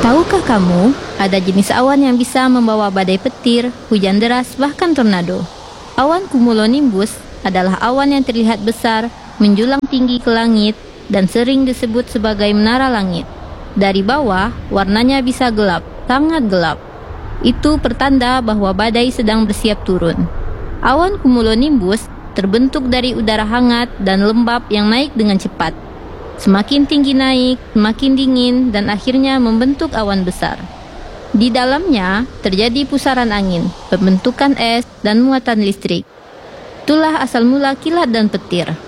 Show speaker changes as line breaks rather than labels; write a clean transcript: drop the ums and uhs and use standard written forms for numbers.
Tahukah kamu, ada jenis awan yang bisa membawa badai petir, hujan deras, bahkan tornado. Awan cumulonimbus adalah awan yang terlihat besar, menjulang tinggi ke langit, dan sering disebut sebagai menara langit. Dari bawah, warnanya bisa gelap, sangat gelap. Itu pertanda bahwa badai sedang bersiap turun. Awan cumulonimbus terbentuk dari udara hangat dan lembab yang naik dengan cepat. Semakin tinggi naik, semakin dingin, dan akhirnya membentuk awan besar. Di dalamnya terjadi pusaran angin, pembentukan es, dan muatan listrik. Itulah asal mula kilat dan petir.